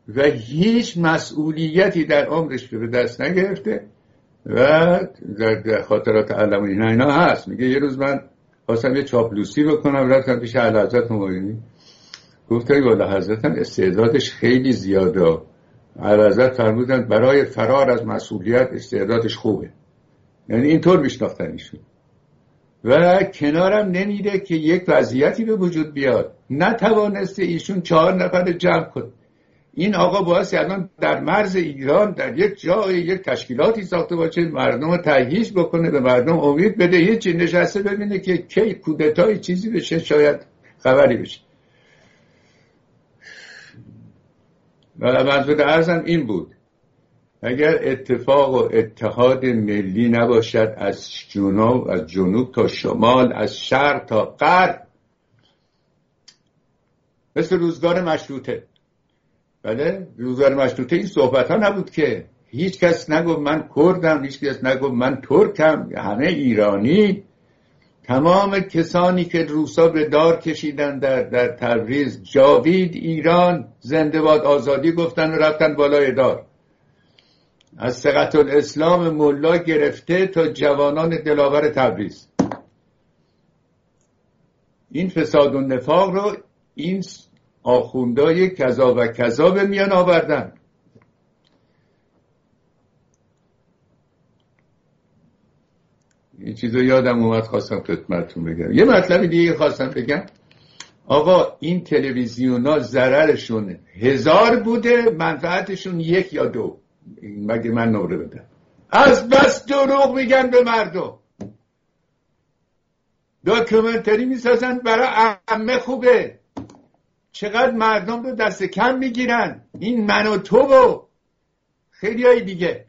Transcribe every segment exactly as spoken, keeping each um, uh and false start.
و هیچ مسئولیتی در عمرش به دست نگرفته و در خاطرات علم اینا اینا هست. میگه یه روز من خواستم یه چاپلوسی بکنم، رفتم پیش اعلیحضرت مومنی، گفتم والا حضرت هم استعدادش خیلی زیاده. اعلیحضرت فرمودن برای فرار از مسئولیت استعدادش خوبه، یعنی اینطور میشناختن ایشون. و کنارم نمیده که یک وضعیتی به وجود بیاد نتوانسته ایشون چهار نفر جمع کنه. این آقا باعث الان در مرز ایران در یک جای یک تشکیلاتی ساخته باشه، مردم رو تهییج بکنه، به مردم امید بده، هیچی نشسته ببینه که کی کودتای چیزی بشه، شاید خبری بشه. و منظور عرضم این بود اگر اتفاق و اتحاد ملی نباشد از جنوب از جنوب تا شمال، از شرق تا غرب، مثل روزگار مشروطه. بله روزگار مشروطه این صحبت ها نبود که هیچ کس نگفت من کردم، هیچ کس نگفت من ترکم، همه ایرانی. تمام کسانی که روسا به دار کشیدن در در تبریز، جاوید ایران زنده باد آزادی گفتن و رفتن بالای دار. از ثقة الاسلام ملا گرفته تا جوانان دلاور تبریز، این فساد و نفاق رو این آخوندهای کذا و کذا به میان آوردن. این چیزو یادم اومد خواستم خدمتتون بگم. یه مطلب دیگه خواستم بگم، آقا این تلویزیونا ضررشون هزار بوده، منفعتشون یک یا دو. مگه من نوره بدم؟ از بس دروغ میگن به مردم. داکیومنتری میسازن برای عمه خوبه، چقدر مردم رو دست کم میگیرن. این من و تو و خیلی های دیگه.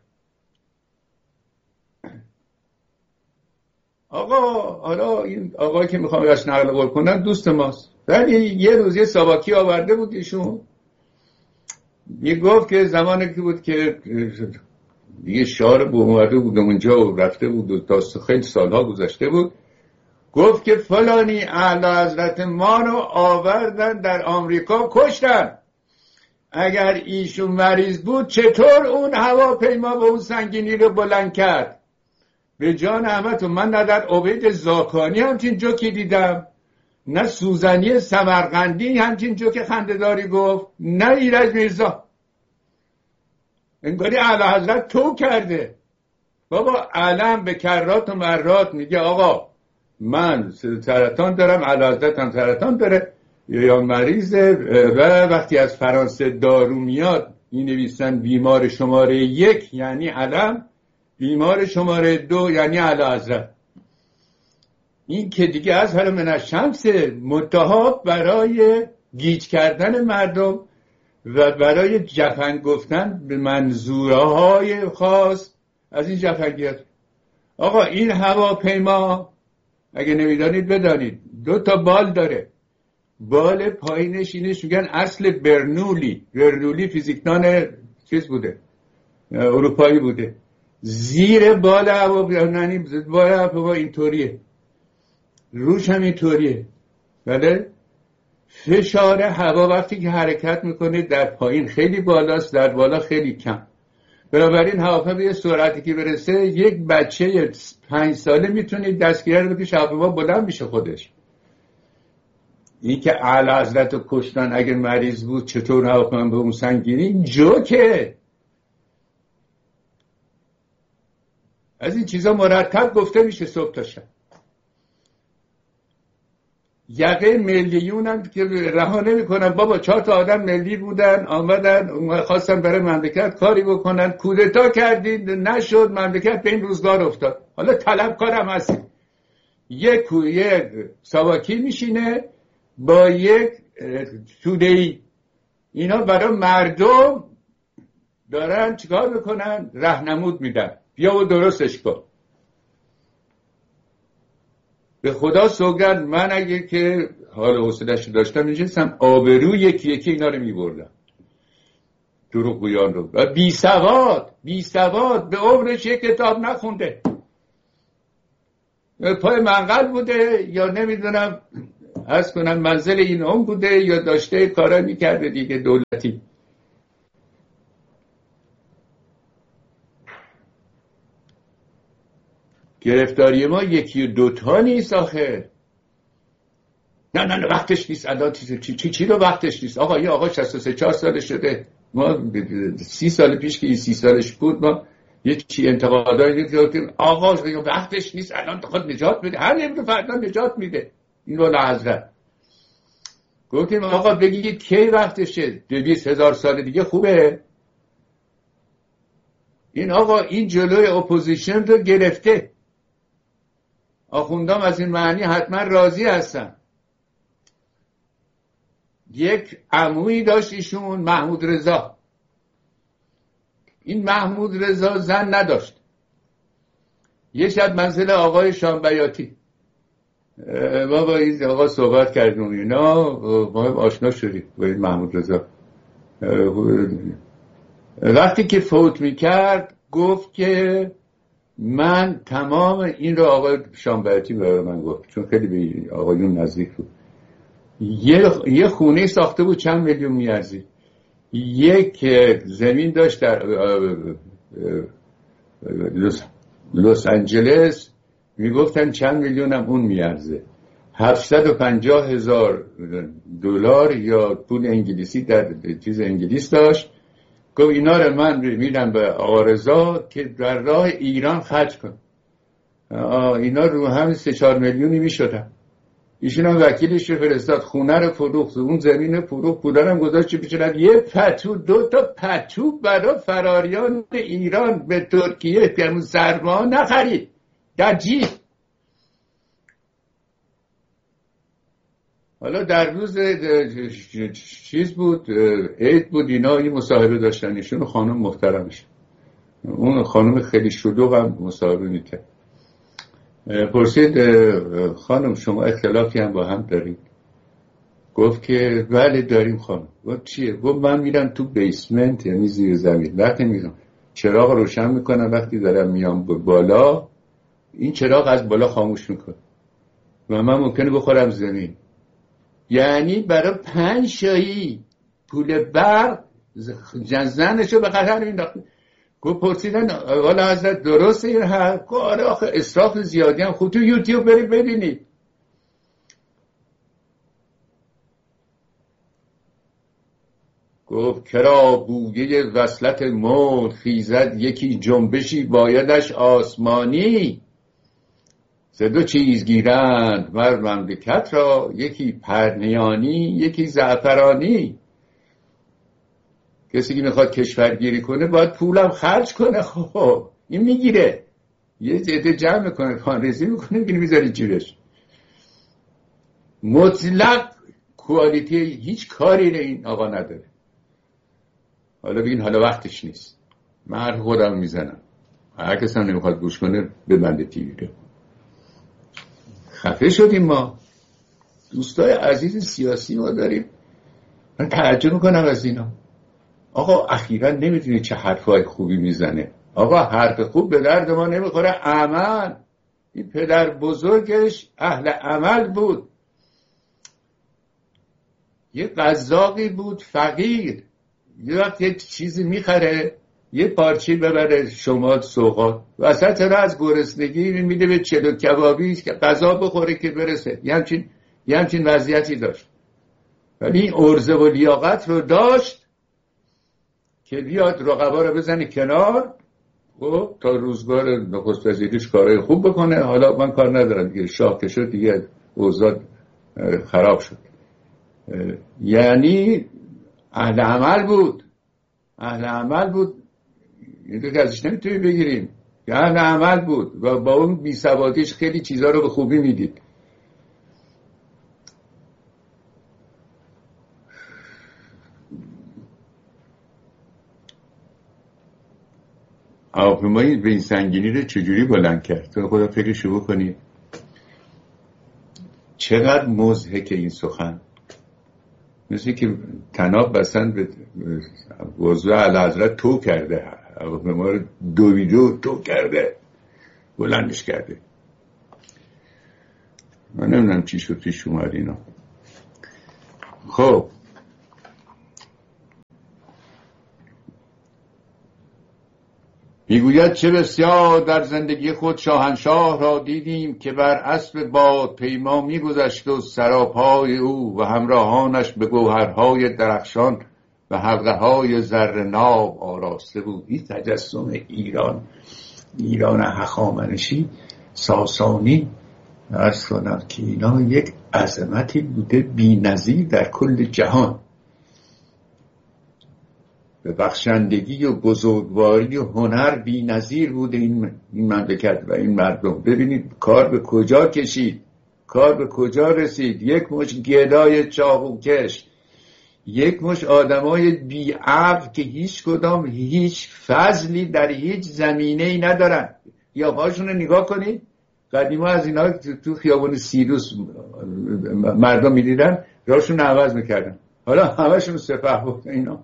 آقا حالا این آقایی که میخوام ازش نقل قول کنن دوست ماست، ولی یه روز یه ساواکی آورده بود ایشون، یه گفت که زمانی که بود که دیگه شعار بومورده بود اونجا و رفته بود و داست خیلی سالها گذشته بود، گفت که فلانی اعلی حضرت ما رو آوردن در آمریکا کشتن. اگر ایشون مریض بود چطور اون هواپیما به اون سنگینی رو بلند کرد؟ به جان احمد من نه در عبید زاکانی همچین جوکی دیدم، نه سوزنی سمرقندی همچین جوک خنده‌داری گفت، نه ایرج میرزا. انگاری اعلی حضرت تو کرده. بابا علم به کرات و مرات میگه آقا من سرطان دارم، اعلی حضرت هم سرطان داره یا مریضه، و وقتی از فرانسه دارو میاد می نویسن بیمار شماره یک یعنی علم، بیمار شماره دو یعنی اعلی حضرت. این که دیگه از هر من الشمس منتها برای گیج کردن مردم و برای جفن گفتن به منظورهای خاص از این جفنگیات. آقا این هواپیما اگه نمیدانید بدانید دو تا بال داره، بال پایینش اینش میگن اصل برنولی. برنولی فیزیکدان چیز بوده، اروپایی بوده. زیر بال هواپیما بال هواپیما اینطوریه، روش هم اینطوریه. بله فشار هوا وقتی که حرکت میکنه در پایین خیلی بالاست، در بالا خیلی کم. بنابراین هواپیما به سرعتی که برسه یک بچه پنج ساله میتونه دستگیره رو بکشه، هواپیما بلند میشه خودش. این که اعلی حضرت رو کشتن اگر مریض بود چطور هواپیما به اون سنگینی، جوکه. از این چیزا مرتب گفته میشه صبح تا شب. یقه ملیون هم که رها نمی کنن. بابا چهار تا آدم ملی بودن آمدن خواستن برای مملکت کاری بکنن، کودتا کردید نشد، مملکت به این روزگار افتاد. حالا طلبکارم هستی. یک یک ساواکی میشینه با یک توده‌ای، اینا برای مردم دارن چیکار میکنن؟ راهنمود میدن، بیا و درستش کن. به خدا سوگند من اگه که حال حوصله‌اش داشتم میشستم آبرو یکی یکی اینا رو میبردم، دروغگویان رو. و بی سواد بی سواد به عمرش یک کتاب نخونده، پای منقل بوده یا نمیدونم از کنم منزل این هم بوده یا داشته کارا میکرده دیگه دولتی. گرفتاری ما یکی و دوتا نیست آخه. نه نه نه وقتش نیست الان. چی چی چی رو وقتش نیست آقا؟ یه آقا شصت و سه چهار سالش شده، ما سی سال پیش که سی سالش بود ما یه چی انتقادایی دیدیم آقا وقتش نیست الان خود نجات میده، هر امروز فردا نجات میده. این رو حضرت گفتیم آقا بگید کی وقتشه؟ دویست هزار سال دیگه خوبه. این آقا این جلوی اپوزیشن رو گرفته. آخوندام از این معنی حتما راضی هستن. یک عمویی داشت ایشون محمود رضا. این محمود رضا زن نداشت. یه شب منزل آقای شامبیاتی ما با این آقا صحبت کردیم اینا، ما آشنا شدیم با این محمود رضا. وقتی که فوت میکرد گفت که من تمام این رو آقای شامبیاتی برای من گفت چون خیلی به آقایون نزدیک بود. یه یه خونه ساخته بود چند میلیون میارزید. یک زمین داشت در لس, لس آنجلس میگفتن چند میلیون هم اون میارزه. هفتصد و پنجاه هزار دلار یا پول انگلیسی در چیز انگلیس داشت. گفت اینا رو من میدم به آقا رضا که در راه ایران خرج کن. اینا رو هم سه چهار میلیونی میشدن. ایشون هم وکیلش رو فرستاد، خونه رو فروخت، اون زمین فروخت، پولا هم گذاشت بیچاره یه پتو دو تا پتو برای فراریان ایران به ترکیه که اون سرما نخرید در جیب. حالا در روز چیز بود عید بود اینا یه مصاحبه داشتن ایشون خانم محترمش، اون خانم خیلی شلوغ هم مصاحبه میکرد. پرسید خانم شما اختلافی هم با هم دارید؟ گفت که بله داریم خانم. گفت چیه؟ گفت من میرم تو بیسمنت یعنی زیر زمین، وقتی میرم چراغ روشن میکنم، وقتی دارم میام بالا این چراغ از بالا خاموش میکنه و من ممکنه بخورم زمین. یعنی برای پنج شایی پول برق زنشو به خطر مینداخت. گفت پرسیدن والا حضرت درسته این حرف؟ گفت آره آخه اسراف زیادی هم خود تو یوتیوب برید ببینید. گفت کرا بویه وصلت موت خیزد یکی جنبشی بایدش آسمانی، سه دو چیز گیرند مر مملکت را یکی پرنیانی یکی زعفرانی. کسی که میخواد کشورگیری کنه باید پولم خرج کنه. خب این میگیره یه عده جمع میکنه کانریزی میکنه میگیره میذاری جیبش. مطلق کوالیتی هیچ کاری این آقا نداره. حالا بگین حالا وقتش نیست. من حرف خودم میزنم، هر کس هم نمیخواد گوش کنه ببنده تیوی رو. خفه شدیم ما. دوستای عزیز سیاسی ما داریم، من تعجب میکنم از اینا. آقا اخیراً نمیدونی چه حرفای خوبی میزنه. آقا حرف خوب به درد ما نمیخوره. عمل. این پدر بزرگش اهل عمل بود، یه قزاقی بود فقیر، یه وقت یه چیزی میخره یه پارچی ببره شمال سوغات وسط را از گرسنگی میده به چلو کبابی که غذا بخوره که برسه. یه همچین, یه همچین وضعیتی داشت. ولی این عرضه و لیاقت رو داشت که بیاد رقبا رو بزنه کنار و تا روزگار نخست وزیریش کارهای خوب بکنه. حالا من کار ندارم دیگه، شاه که شد دیگه اوضاع خراب شد. یعنی اهل عمل بود، اهل عمل بود. این رو که ازش نمیتونی بگیریم که اهل عمل بود و با اون بی سوادیش خیلی چیزها رو به خوبی میدید. هواپیمایی به این سنگینی رو چجوری بلند کرد؟ تو خدا فکرشو بکنی. چقدر مضحکه این سخن. مثل که طناب بسن به وضوع اعلیحضرت تو کرده، هواپیما رو دویدو تو کرده بلندش کرده. من نمیدونم چی شد پیش اومد اینا. خب میگوید چه بسیار در زندگی خود شاهنشاه را دیدیم که بر اسب باد پیما میگذشت و سراپای او و همراهانش به گوهرهای درخشان و حلقه های زر ناب آراسته بود. این تجسم ایران، ایران هخامنشی ساسانی، عرض کنم که اینا یک عظمتی بوده بی نظیر در کل جهان. به بخشندگی و بزرگواری و هنر بی نظیر بوده این مملکت و این مردم. ببینید کار به کجا کشید، کار به کجا رسید. یک مش گدای چاقوکش، یک مش آدمای بی عقل که هیچ کدام هیچ فضلی در هیچ زمینه ای ندارن. یا هاشون رو نگاه کنید، قدیما از اینا تو خیابان سیروس مردم میدیدن راشون عوض میکردن، حالا همشون سپه بود. اینا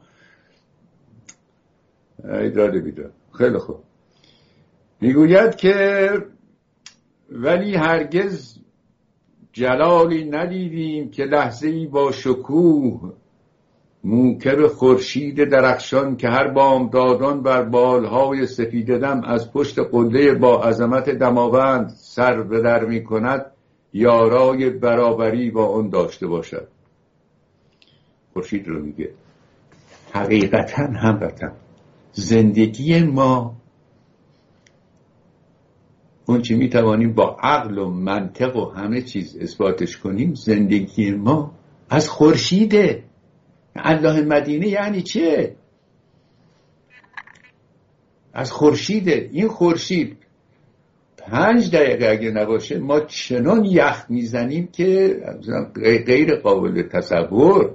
ایداده بیداد. خیلی خوب. میگوید که ولی هرگز جلالی ندیدیم که لحظه‌ای با شکوه موکب خورشید درخشان که هر بامدادان بر بالهای سفید دم از پشت قله با عظمت دماوند سر به در می کند یارای برابری با اون داشته باشد. خورشید رو میگه. حقیقتا هموطن زندگی ما اون چی می توانیم با عقل و منطق و همه چیز اثباتش کنیم، زندگی ما از خورشیده. الله مدینه یعنی چه؟ از خورشیده. این خورشید پنج دقیقه اگه نباشه ما چنان یخ میزنیم که غیر قابل تصور.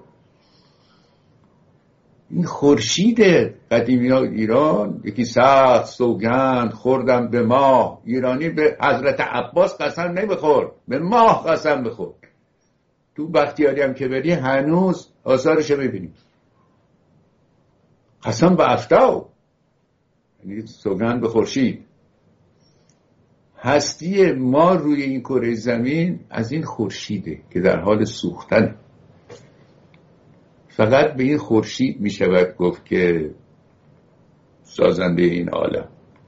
این خورشیده. قدیمی ها ایران یکی سخت سوگند خوردم به ماه. ایرانی به حضرت عباس قسم نمیخورد، به ماه قسم بخورد. تو بختیاری هم که بری هنوز آثارش رو ببینیم. قسم به افتاو، یعنی سوگند به خورشید. هستی ما روی این کره زمین از این خورشیده که در حال سوختن. فقط به این خورشید می شود گفت که سازنده این عالم.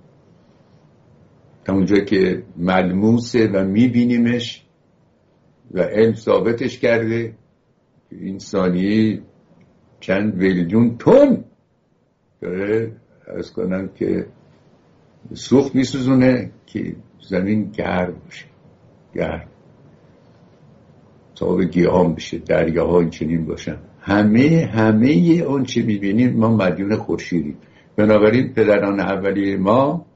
تا اونجا که ملموسه و می بینیمش و علم ثابتش کرده که این ثانیه چند بیلیون تن داره از کنن که سوخت می سوزونه که زمین گرم باشه، گرم تا به گیاهان بشه، دریاها این چنین باشن. همه همه اون چه میبینیم ما مدیون خورشیدیم. بنابراین پدران اولیه ما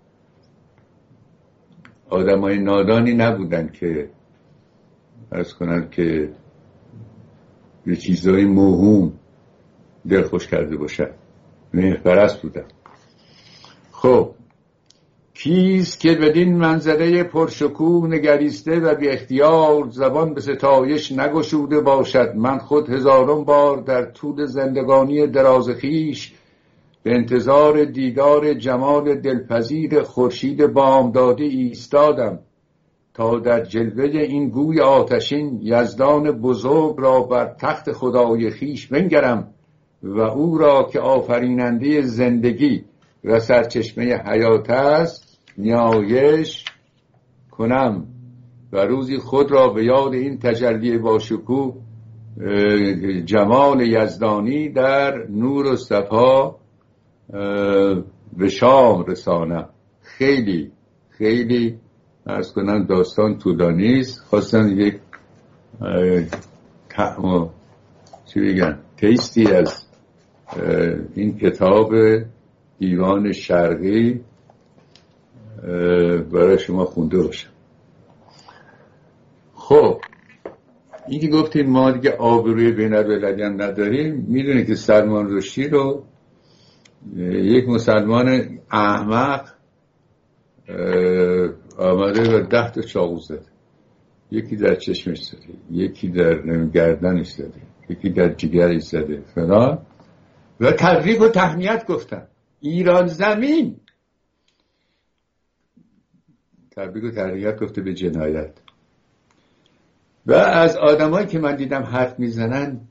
آدمای نادانی نبودن که عرض کنن که به چیزای موهوم دلخوش کرده باشن، مهرپرست بودن. خب کیست که بدین منظره پرشکوه نگریسته و بی اختیار زبان به ستایش نگشوده باشد؟ من خود هزاران بار در طول زندگانی دراز خویش به انتظار دیدار جمال دلپذیر خورشید بامدادی ایستادم تا در جلوه این گوی آتشین یزدان بزرگ را بر تخت خدای خویش بنگرم و او را که آفریننده زندگی و سرچشمه حیات است نیایش کنم و روزی خود را به یاد این تجلی با شکوه جمال یزدانی در نور و صفا به شام رسانم. خیلی خیلی عرض کنم داستان طولانی است. خواستم یک طعم چی بگن تیستی از این کتاب دیوان شرقی برای شما خونده باشم. خب این که گفتید ما دیگه آبروی بین‌المللی هم نداریم، میدونید که سلمان رشدی رو یک مسلمان احمق آمده و ده تا چاقو زده. یکی در چشمش زده، یکی در گردنش زده، یکی در جگرش زده فلان و تبریک و تهنیت گفتن. ایران زمین تبریک و تهنیت گفته به جنایت. و از آدمایی که من دیدم حرف میزنن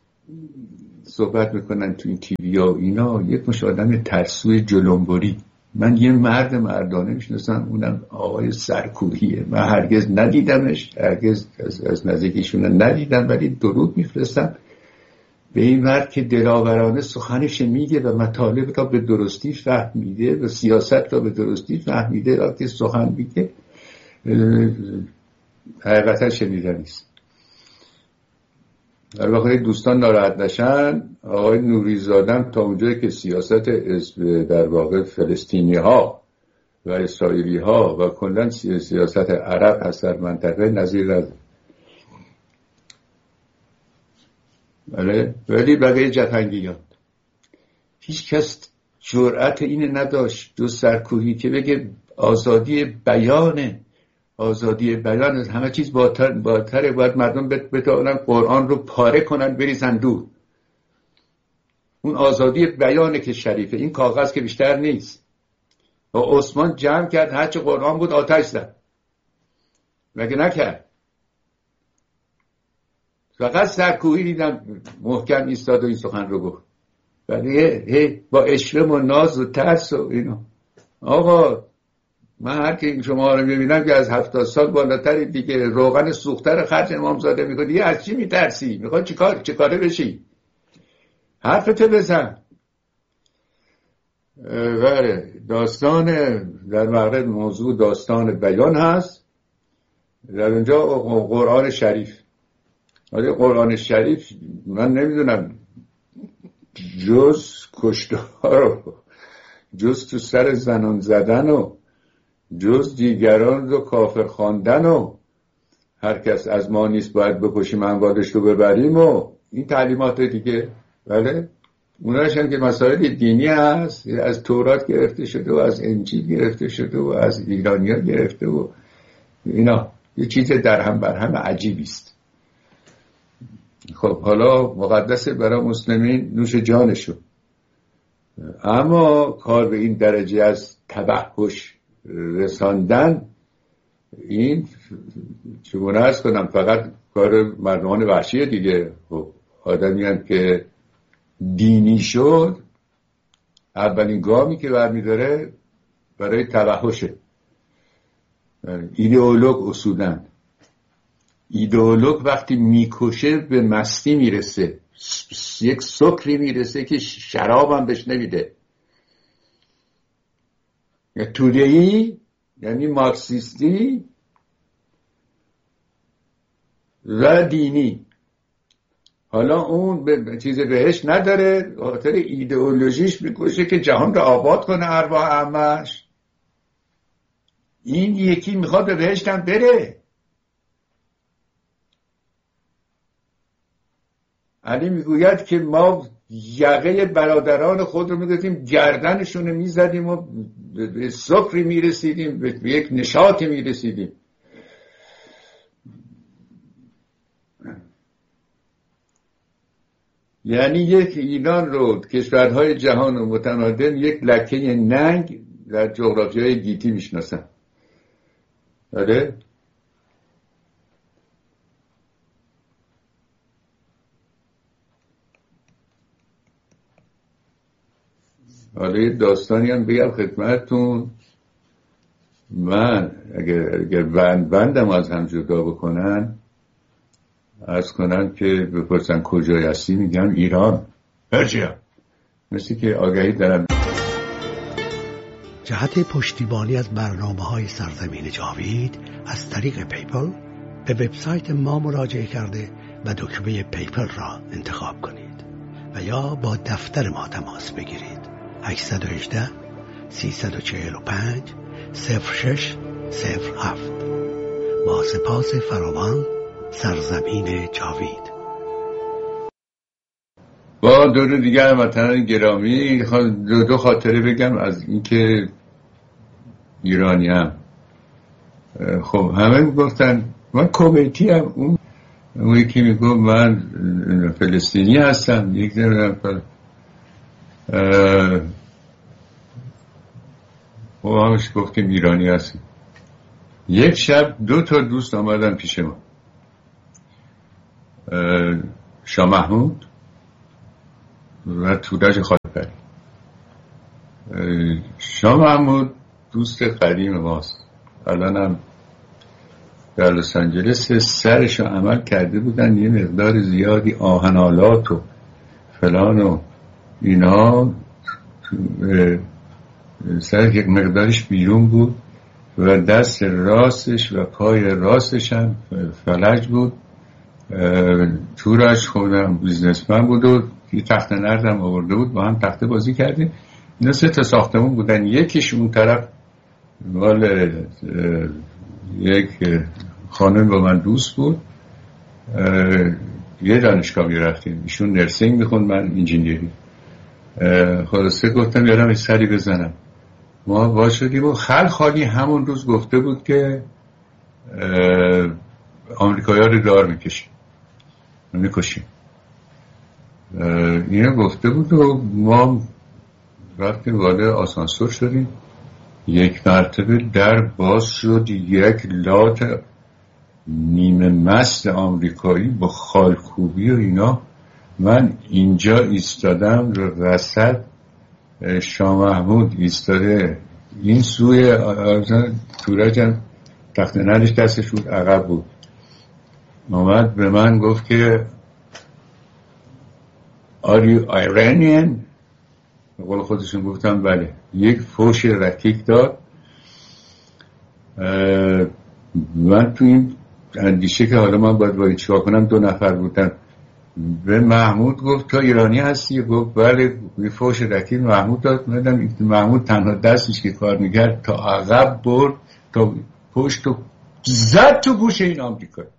صحبت میکنن تو این تیوی ها اینا، یک مش آدم ترسوی جلنبری من یه مرد مردانه میشناسم، اونم آقای سرکوهیه. من هرگز ندیدمش، هرگز از, از نزدیکیشون ندیدم، ولی درود میفرستم به این مرد که دلاورانه سخنش میگه و مطالب را به درستی فهمیده و سیاست را به درستی فهمیده. وقتی سخن میگه حقیقتا شنیدنی است. در واقع دوستان ناراحت نشن، آقای نوریزادم تا اونجایی که سیاست در واقع فلسطینی ها و اسرائیلی ها و کلاً سیاست عرب هست در منطقه نظیر نداره. بله، ولی بقیه جفنگیان هیچ کس جرأت اینه نداشت جز سرکوهی که بگه آزادی بیانه، آزادی بیان همه چیز بالاتر بالاتره، باید مردم بتوانن قرآن رو پاره کنن بریزن دور. اون آزادی بیانه که شریفه، این کاغذ که بیشتر نیست. و عثمان جمع کرد هرچه قرآن بود آتش زد، مگه نکرد؟ فقط سرکوهی دیدم محکم ایستاد و این سخن رو گفت، ولی هی با اشرم و ناز و ترس و اینا. آقا من هر که شما رو میبینم که از هفتاد سال بالاتری دیگه، روغن سوختر خرج امامزاده میکنی، یه از چی میترسی؟ میخواد چیکار چیکاره بشی؟ حرفتو بزن. بله، داستان در واقع موضوع داستان بیان هست در اونجا قرآن شریف. ولی قرآن شریف من نمیدونم جز کشتار و جز تو سر زنان زدن و جز دیگران رو کافر خواندن و هر کس از ما نیست باید بکشیم اموالش رو ببریم و این تعلیمات دیگه. بله، اوناش هم که مسائل دینی هست، از تورات گرفته شده و از انجیل گرفته شده و از ایرانیان گرفته و اینا یه چیز در هم بر هم عجیبی است. خب حالا مقدسه برای مسلمین نوش جانشو، اما کار به این درجه از تبهش رساندن، این چگونه ارز کنم، فقط کار مردمان وحشیه دیگه. خب آدمی هم که دینی شد اولین گامی که برمیداره برای تبهشه. ایدئولوگ اصولاً ایدئولوگ وقتی میکشه به مستی میرسه، یک سکری میرسه که شراب هم بهش نمیده. یا توده‌ای یعنی مارکسیستی و دینی. حالا اون به چیز بهش نداره، خاطر ایدئولوژیش میکشه که جهان رو آباد کنه ارواح همش. این یکی میخواد به بهشت هم بره. علی میگوید که ما یقه برادران خود رو میگفتیم، گردنشون میزدیم و به سکری میرسیدیم، به یک نشاطی میرسیدیم. یعنی یک ایران رو، کشورهای جهان و متمدن، یک لکه ننگ در جغرافیای گیتی میشناسن. آره؟ حالا یه داستانی هم بگم خدمتتون. من اگر, اگر بند بندم از هم جدا بکنن، عرض کنم که بپرسن کجای هستی، میگم ایران. برجیا مثل که آگهی دارم. جهت پشتیبانی از برنامه‌های سرزمین جاوید از طریق پیپل به وبسایت ما مراجعه کرده و دکمه پیپل را انتخاب کنید و یا با دفتر ما تماس بگیرید. هشت یک هشت سه چهار پنج صفر شش صفر هفت. با سپاس فراوان، سرزمین جاوید. با دور دیگر وطنان گرامی، دو, دو خاطره بگم از اینکه ایرانی هم. خب همه گفتن من کویتی هم، اون اون یکی میگفت من فلسطینی هستم، یک نمیدونم خب همش گفتیم ایرانی هستیم. یک شب دو تا دوست آمدن پیش ما، شاه محمود و تورج خالپری. شاه محمود دوست قدیم ماست، الانم در لس آنجلس سرشو عمل کرده بودن، یه مقدار زیادی آهنالات و فلان و اینا سر یک مقدارش بیرون بود و دست راستش و پای راستش هم فلج بود. تورش خودم بیزنسمن بود و یه تخت نردم آورده بود، با هم تخته بازی کردیم. اینا سه تا ساختمون بودن، یکیش اون طرف مال یک خانم با من دوست بود، یه دانشگاه میرفتیم، ایشون نرسینگ میخوند من انجینیری. خلاصه گفتم یارم یه سری بزنم، ما با شدیم و خل خالی همون روز گفته بود که آمریکایی ها رو دار میکشیم میکشیم. اینو گفته بود و ما رفتیم وارد آسانسور شدیم، یک مرتبه در باز شد، یک لات نیمه مست آمریکایی با خالکوبی و اینا. من اینجا ایستادم رو وسط، شاه محمود ایستاده این سوی تورجم تخت نردش دستش بود عقب بود، آمد به من گفت که Are you Iranian؟ به قول خودشون گفتم بله. یک فوش رکیک داد. من تو این اندیشه که حالا من باید باید چیکار کنم، دو نفر بودن، به محمود گفت تو ایرانی هستی؟ گفت بله. یه فوش رکیک محمود داد. مدام محمود تنها دستش که کار میکرد تا عقب برد تا پشت و زد تو گوش این آمریکایی.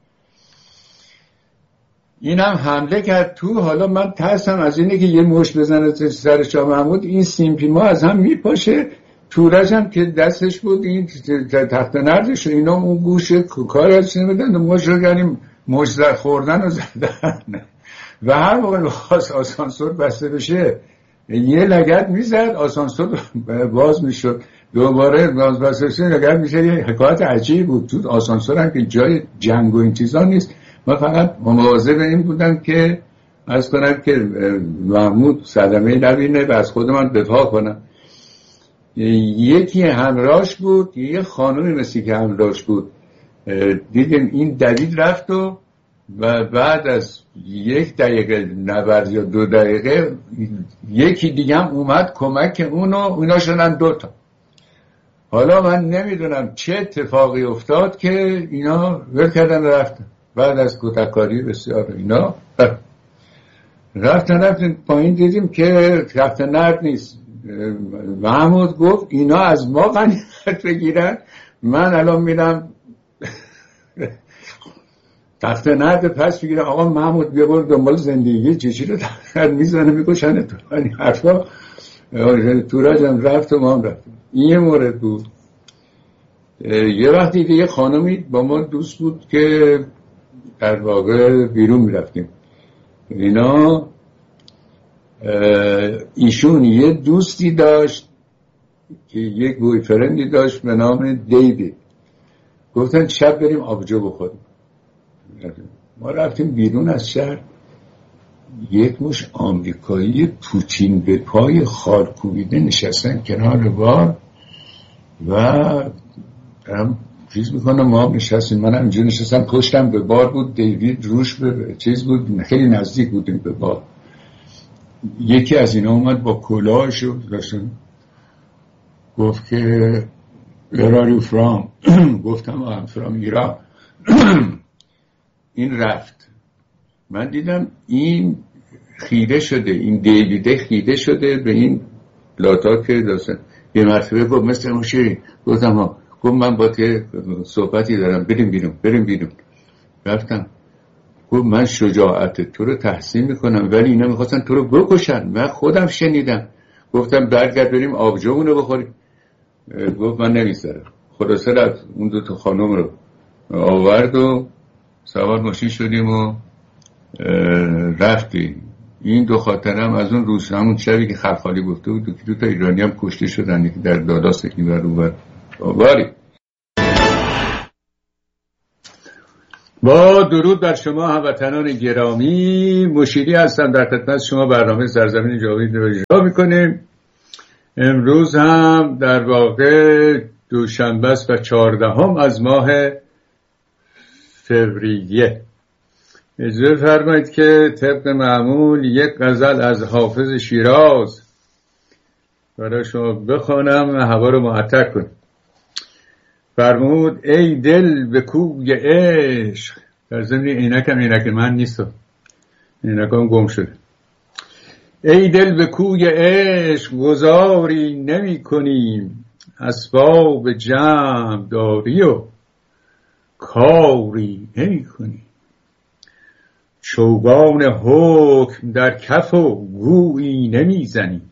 اینم حمله کرد تو. حالا من ترسم از اینه که یه مش بزنه سر شاه محمود، این سیمپیما از هم میپاشه. تورج هم که دستش بود این تخت نردش و اینا اون گوش کار ازش نمیدن و مش رو گریم مش زد خوردن و زدن و هر موقع بخواست آسانسور بسته بشه یه لگد میزد، آسانسور باز میشد، دوباره باز بسته بشه لگد میشه. یه حکایت عجیب بود. تو آسانسور هم که جای جنگ و این چیزا نیست، من فقط مواظب این بودم که از کنم که محمود صدمه نبینه و از خود من دفاع کنم. یکی همراهش بود، یه خانومی مثل که همراهش بود، دیدیم این دوید رفت و و بعد از یک دقیقه نبرد یا دو دقیقه یکی دیگه هم اومد کمک اونو، اونا شدن دوتا. حالا من نمیدونم چه اتفاقی افتاد که اینا ول کردن رفتن. بعد از کتککاری بسیار اینا رفتن رفتن پایین، دیدیم که تخت نرد نیست. محمود گفت اینا از ما غنیمت بگیرن، من الان میرم تخت نرد پس بگیرم. آقا محمود بیا برو دنبال زندگی، چیچی رو تخت نرد میزنه میکشنه تو این حرفا. تورج هم رفت و ما هم رفتیم. این یه مورد بود. یه وقتی که یه خانمی با ما دوست بود که در واقع بیرون میرفتیم اینا، ایشون یه دوستی داشت که یک بوی فرندی داشت به نام دیوید. گفتن شب بریم آبجو بخوریم. ما رفتیم بیرون از شهر، یک مش آمریکایی پوتین به پای خال کوبیده نشستن کنار بار و هم چیز میکنم. ما هم نشستیم، من هم اینجا نشستم، پشتم به بار بود، دیوید روش به چیز بود، خیلی نزدیک بودیم به بار. یکی از اینا اومد با کلاهش رو داشتن، گفت که where are you from؟ گفتم I'm from ایران. این رفت. من دیدم این خیره شده، این دیویده خیره شده به این لاتا که داشتن. یه مرتبه گفت مثل موشی، گفتم ها، گفت من با ته صحبتی دارم، بریم بیرون بریم بیرون. رفتم. گفت من شجاعت تو رو تحسین میکنم ولی اینا میخواستن تو رو بکشن. من خودم شنیدم. گفتم برگرد بریم آبجومون رو بخوریم. گفت من نمیذارم. خلاصه رفت اون دو تا خانم رو آورد و سوار ماشین شدیم و رفتیم. این دو خاطرم از اون روز، همون شبی که خلخالی گفته بود، دو تا ایرانی هم کشته شدن، یکی در داداست یکی در اون باری. با درود بر شما هموطنان گرامی، مشیری هستم در خدمت شما. برنامه سرزمین جاوید رو اجرا میکنیم. امروز هم در واقع دوشنبه است و چهاردهم از ماه فوریه. اجازه فرمایید که طبق معمول یک غزل از حافظ شیراز برای شما بخوانم و هوا رو معطر کنم. فرمود ای دل به کوی عشق، در ضمن اینکم اینک من نیست، اینکم گم شده. ای دل به کوی عشق گذاری نمی کنیم، اسباب جمع داری و کاری نمی کنیم. چوگان حکم در کف و گویی نمی زنیم،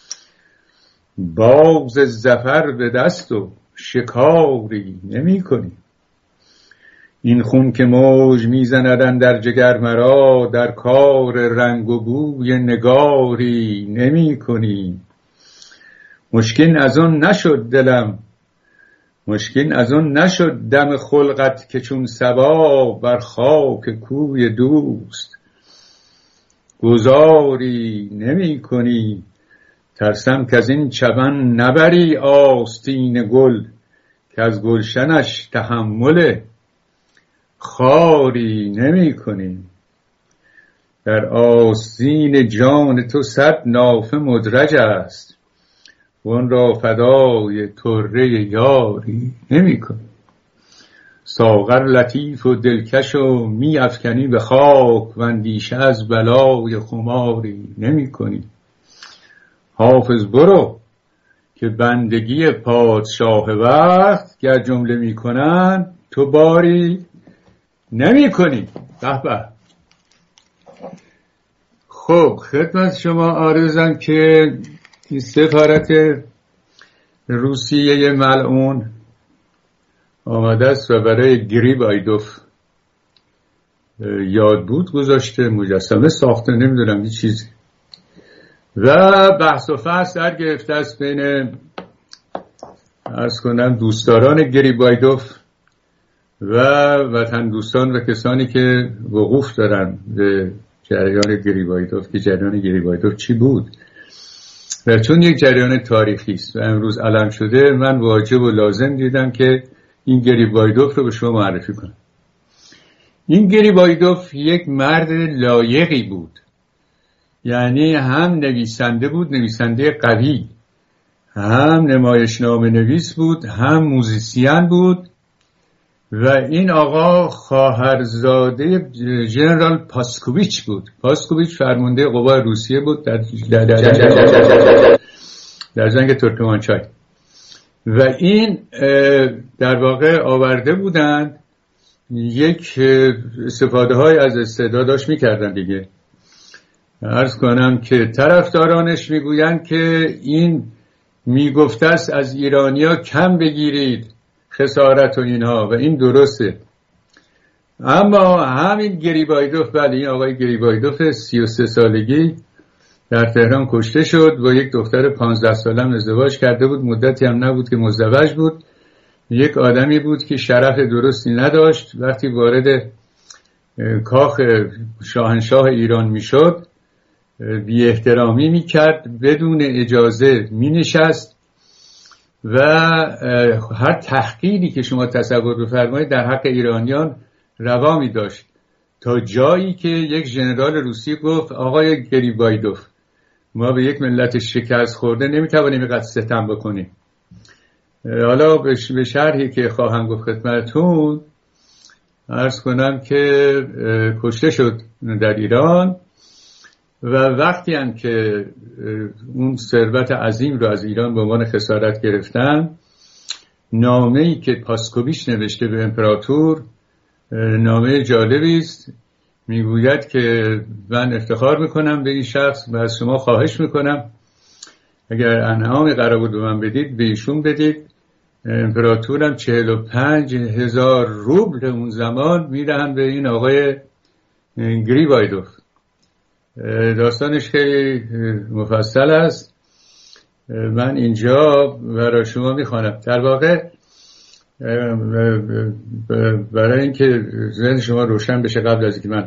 باز ظفر به دست و شکاری نمی کنیم. این خون که موج می زندن در جگر مرا، در کار رنگ و بوی نگاری نمی کنیم. مشکین از اون نشد دلم، مشکین از اون نشد دم خلقت که چون صبا بر خاک کوی دوست گذاری نمی کنی. ترسم که از این چمن نبری آستین گل، که از گلشنش تحمل خاری نمی کنی. در آستین جان تو صد نافه مدرج است، و اون را فدای طره یاری نمی کنی. ساغر لطیف و دلکش و می افکنی به خاک، و اندیشه از بلای خماری نمی کنی. حافظ برو که بندگی پادشاه وقت گر جمله می کنن تو باری نمی کنی. به به. خب خدمت شما عرضم که سفارت روسیه ملعون آمده است و برای گریبایدوف یاد بود گذاشته، مجسمه ساخته، نمیدونم یه چیزی، و بحث و فحص در گرفته است بین عرض کنم دوستداران گریبایدوف و وطن دوستان و کسانی که وقوف دارن به جریان گریبایدوف که جریان گریبایدوف چی بود. و چون یک جریان تاریخی است و امروز علم شده، من واجب و لازم دیدم که این گریبایدوف رو به شما معرفی کنم. این گریبایدوف یک مرد لایقی بود، یعنی هم نویسنده بود، نویسنده قوی، هم نمایشنامه نویس بود، هم موزیسین بود. و این آقا خواهرزاده ژنرال پاسکوویچ بود. پاسکوویچ فرمانده قوای روسیه بود در در, در, در, در جنگ ترکمانچای. و این در واقع آورده بودند یک استفاده های از استعداداش میکردن دیگه. عرض کنم که طرفدارانش میگویند که این میگفته است از ایرانیا کم بگیرید خسارت و اینها، و این درسته. اما همین گریبایدوف، بله این آقای گریبایدوف سی و سه سالگی در تهران کشته شد. با یک دختر پانزده سالم ازدواج کرده بود، مدتی هم نبود که مزدوج بود. یک آدمی بود که شرف درستی نداشت. وقتی وارد کاخ شاهنشاه ایران میشد بی احترامی میکرد، بدون اجازه مینشست و هر تحقیری که شما تصور بفرمایید در حق ایرانیان روا می داشت، تا جایی که یک ژنرال روسی گفت آقای گریبایدوف، ما به یک ملت شکست خورده نمیتوانیم اینقدر ستم بکنیم. حالا به شرحی که خواهم گفت خدمتتون عرض کنم که کشته شد در ایران. و وقتی هم که اون ثروت عظیم رو از ایران به عنوان خسارت گرفتن، نامه‌ای که پاسکوویچ نوشته به امپراتور، نامه جالبی است. میگوید که من افتخار میکنم به این شخص و از شما خواهش میکنم اگر انعامی قرار بود به من بدید به ایشون بدید. امپراتورم چهل و پنج هزار روبل اون زمان میدهن به این آقای گریبایدوف. داستانش خیلی مفصل است، من اینجا برای شما میخوانم. در واقع برای اینکه ذهن شما روشن بشه قبل از اینکه من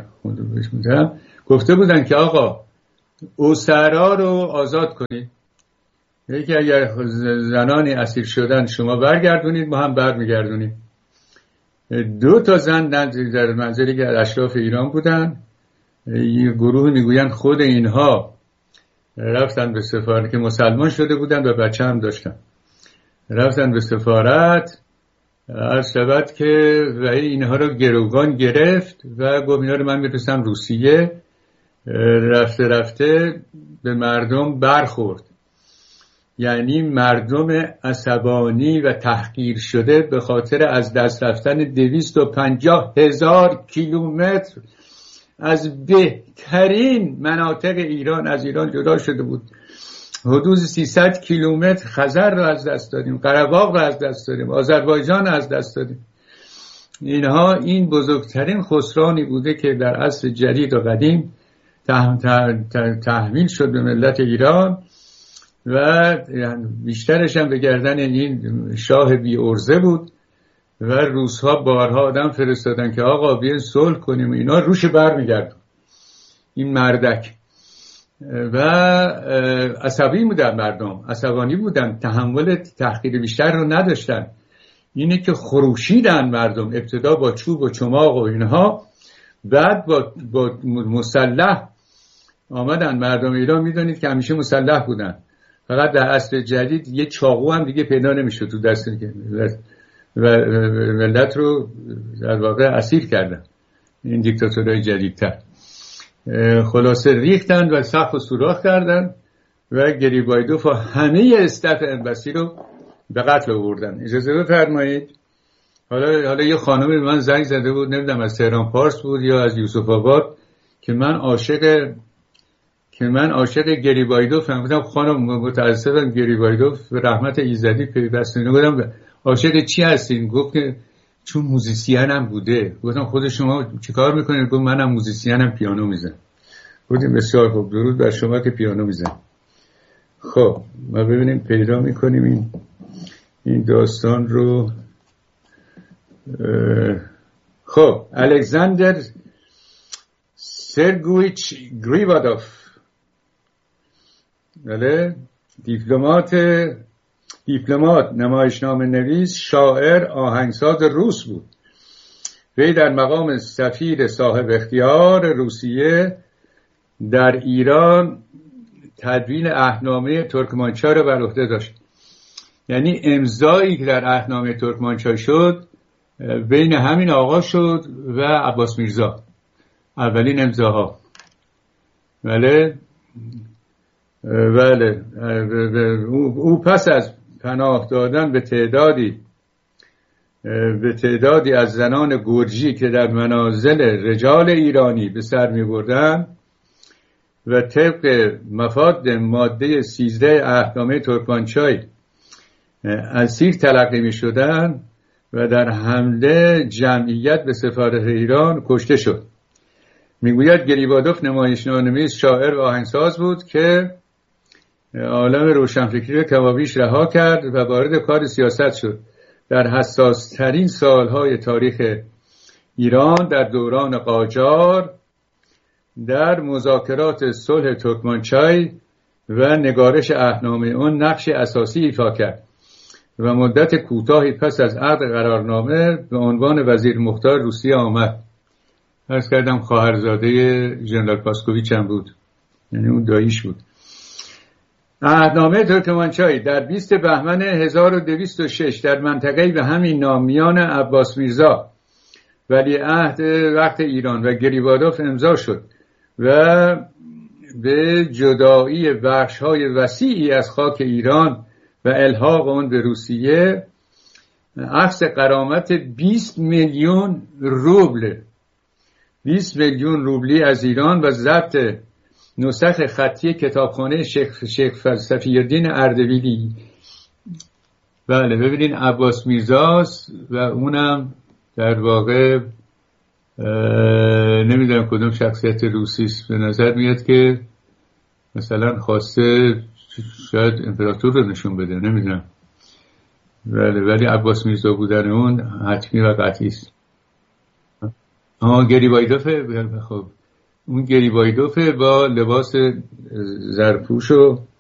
خوندم، گفته بودن که آقا اسرا رو آزاد کنید، یکی اگر زنانی اسیر شدن شما برگردونید، ما هم برمیگردونیم. دو تا زن در منزلی که اشراف ایران بودن، یه گروه میگوین خود اینها رفتن به سفارت که مسلمان شده بودن و بچه هم داشتن، رفتن به سفارت عرض شود که و اینها رو گروگان گرفت و گفت اینا رو من میرسم روسیه. رفته رفته به مردم برخورد، یعنی مردم عصبانی و تحقیر شده به خاطر از دست رفتن دویست و پنجاه هزار کیلومتر از بهترین مناطق ایران از ایران جدا شده بود. حدود سیصد کیلومتر خزر رو از دست دادیم، قره باغ رو از دست دادیم، آذربایجان رو از دست دادیم. اینها این بزرگترین خسرانی بوده که در عصر جدید و قدیم تحمیل شد به ملت ایران و بیشترش هم به گردن این شاه بی ارزه بود و روس‌ها بارها آدم فرستادن که آقا بیاین صلح کنیم، اینا روش برمیگردن. این مردک و عصبی بودن، مردم عصبانی بودن، تحمل تحقیر بیشتر رو نداشتن. اینه که خروشیدن مردم، ابتدا با چوب و چماق و اینها، بعد با, با مسلح آمدن. مردم ایران میدونید که همیشه مسلح بودن، فقط در عصر جدید یه چاقو هم دیگه پیدا نمیشد تو دست و ملت رو در واقع اسیر کردن این دیکتاتورهای جدیدتر. خلاصه ریختن و سقف و سوراخ کردن و گریبایدوف و همه استاف امبسی رو به قتل آوردن. اجازه بفرمایید حالا حالا یه خانم به من زنگ زده بود، نمیدونم از تهران پارس بود یا از یوسف آباد، که من عاشق که من عاشق گریبایدوف هم بودم. خانم متاسفم گریبایدوف به رحمت ایزدی پیوسته. نگفتم عاشق چی هستین؟ گفت که چون موزیسین هم بوده. گفتم خود شما چیکار میکنید؟ گفت منم موزیسینم، پیانو میزنم. گفتیم بسیار خوب، درود بر شما که پیانو میزنید. خب ما ببینیم پیدا میکنیم این این داستان رو. خب الکساندر سرگویچ گریبادوف، بله، دیپلمات دیپلمات نمایشنامه نویس، شاعر، آهنگساز روس بود. وی در مقام سفیر صاحب اختیار روسیه در ایران تدوین عهدنامه ترکمانچای را بر عهده داشت. یعنی امضایی که در عهدنامه ترکمانچای شد بین همین آقا شد و عباس میرزا، اولین امضاها. بله بله او پس از پناه دادن به تعدادی به تعدادی از زنان گرجی که در منازل رجال ایرانی به سر می بردن و طبق مفاد ماده سیزده عهدنامه ترکمانچای اسیر تلقی می شدن و در حمله جمعیت به سفارت ایران کشته شد. میگوید گریبادوف نمایشنامه نویس، شاعر و آهنگساز بود که عالم روشنفکری رو کمابیش رها کرد و وارد کار سیاست شد. در حساس ترین سالهای تاریخ ایران در دوران قاجار در مذاکرات صلح ترکمانچای و نگارش عهدنامه اون نقش اساسی ایفا کرد و مدت کوتاهی پس از عقد قرارنامه به عنوان وزیر مختار روسیه آمد. عرض کردم خواهرزاده ژنرال پاسکوویچ هم بود، یعنی اون داییش بود. عهدنامه ترکمانچای در بیست بهمن هزار و دویست و شش در منطقه‌ای به همین نام میان عباس میرزا ولیعهد وقت ایران و گریبادوف امضا شد و به جدایی بخش‌های وسیعی از خاک ایران و الحاق آن به روسیه عکس غرامت بیست میلیون روبل بیست میلیون روبلی از ایران و ضبط نسخ خطی کتابخانه شیخ شیخ صفی‌الدین اردبیلی. بله ببینین عباس میرزاست و اونم در واقع نمیدونم کدوم شخصیت روسی است، به نظر میاد که مثلا خواسته شاید امپراتور رو نشون بده، نمیدونم. بله ولی عباس میرزا بودن اون حتمی و قطعی است. آها گریبایدوف. خب اون گریبایدوف با لباس زرپوش و